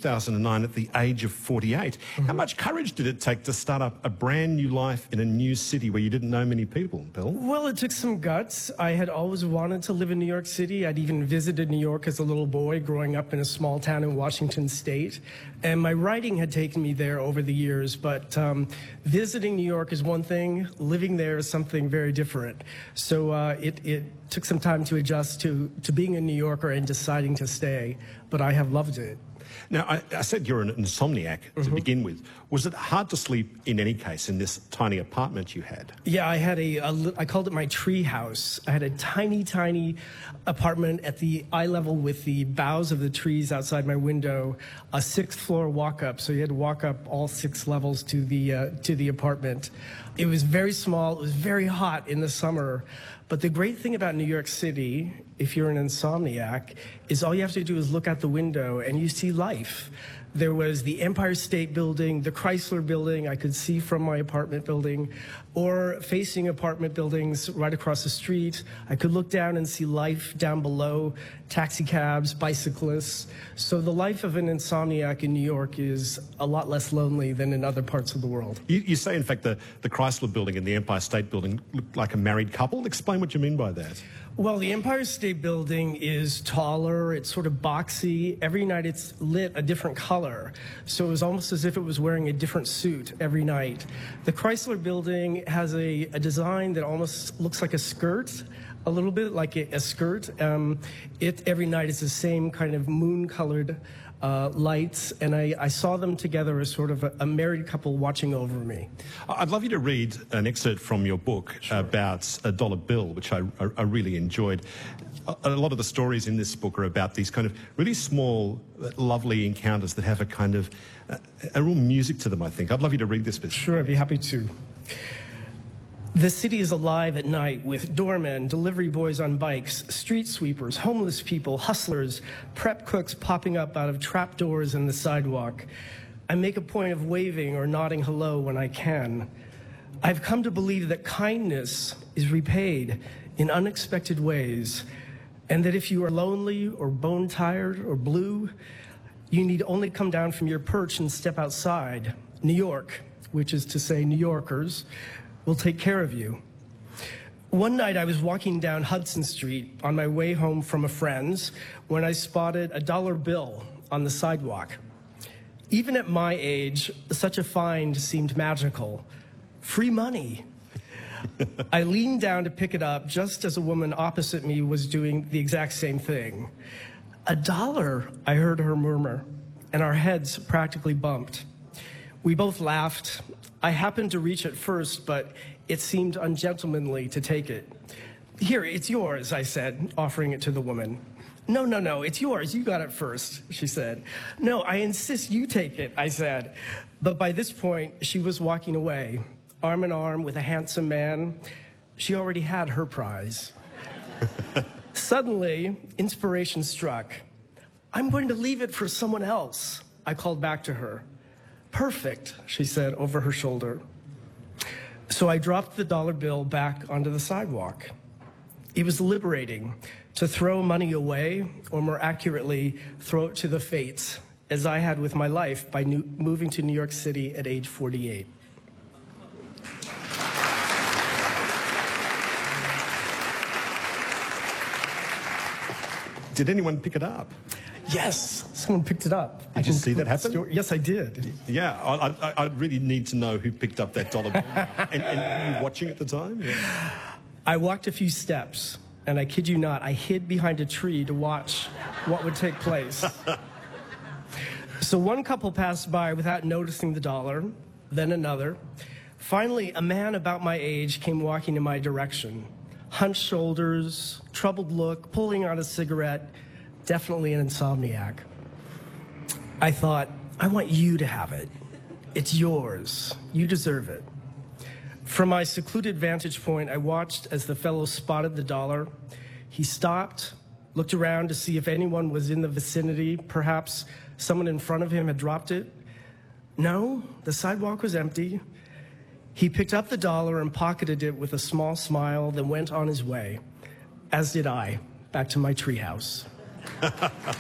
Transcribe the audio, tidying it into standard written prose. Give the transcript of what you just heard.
2009 at the age of 48. How much courage did it take to start up a brand new life in a new city where you didn't know many people, Bill? Well, it took some guts. I had always wanted to live in New York City. I'd even visited New York as a little boy growing up in a small town in Washington State. And my writing had taken me there over the years. But visiting New York is one thing. Living there is something very different. So it took some time to adjust to being a New Yorker and deciding to stay. But I have loved it. Now, I said you're an insomniac to begin with. Was it hard to sleep in any case in this tiny apartment you had? Yeah, I had I called it my tree house. I had a tiny, tiny apartment at the eye level with the boughs of the trees outside my window, a 6th floor walk up. So you had to walk up all 6 levels to the apartment. It was very small. It was very hot in the summer. But the great thing about New York City, if you're an insomniac, is all you have to do is look out the window and you see life. There was the Empire State Building, the Chrysler Building I could see from my apartment building, or facing apartment buildings right across the street. I could look down and see life down below, taxi cabs, bicyclists. So the life of an insomniac in New York is a lot less lonely than in other parts of the world. You say, in fact, the Chrysler Building and the Empire State Building looked like a married couple. Explain what you mean by that. Well, the Empire State Building is taller, it's sort of boxy. Every night it's lit a different color. So it was almost as if it was wearing a different suit every night. The Chrysler Building has a design that almost looks like a skirt, a little bit like a skirt. Every night is the same kind of moon-colored lights, and I saw them together as sort of a married couple watching over me. I'd love you to read an excerpt from your book about a dollar bill, which I really enjoyed. A lot of the stories in this book are about these kind of really small, lovely encounters that have a kind of a real music to them, I think. I'd love you to read this bit. Sure, I'd be happy to. The city is alive at night with doormen, delivery boys on bikes, street sweepers, homeless people, hustlers, prep cooks popping up out of trapdoors in the sidewalk. I make a point of waving or nodding hello when I can. I've come to believe that kindness is repaid in unexpected ways, and that if you are lonely or bone-tired or blue, you need only come down from your perch and step outside. New York, which is to say New Yorkers, will take care of you. One night I was walking down Hudson Street on my way home from a friend's when I spotted a dollar bill on the sidewalk. Even at my age, such a find seemed magical. Free money. I leaned down to pick it up just as a woman opposite me was doing the exact same thing. $1, I heard her murmur, and our heads practically bumped. We both laughed. I happened to reach it first, but it seemed ungentlemanly to take it. Here, it's yours, I said, offering it to the woman. No, it's yours. You got it first, she said. No, I insist you take it, I said. But by this point, she was walking away, arm in arm with a handsome man. She already had her prize. Suddenly, inspiration struck. I'm going to leave it for someone else, I called back to her. Perfect, she said over her shoulder. So I dropped the dollar bill back onto the sidewalk. It was liberating to throw money away, or more accurately, throw it to the fates, as I had with my life by moving to New York City at age 48. Did anyone pick it up? Yes, someone picked it up. Did you see that happen? Yes, I did. Yeah, I really need to know who picked up that dollar bill. And were you watching at the time? Yeah. I walked a few steps, and I kid you not, I hid behind a tree to watch what would take place. So one couple passed by without noticing the dollar, then another. Finally, a man about my age came walking in my direction. Hunched shoulders, troubled look, pulling out a cigarette, definitely an insomniac. I thought, I want you to have it. It's yours. You deserve it. From my secluded vantage point, I watched as the fellow spotted the dollar. He stopped, looked around to see if anyone was in the vicinity. Perhaps someone in front of him had dropped it. No, the sidewalk was empty. He picked up the dollar and pocketed it with a small smile, then went on his way, as did I, back to my treehouse.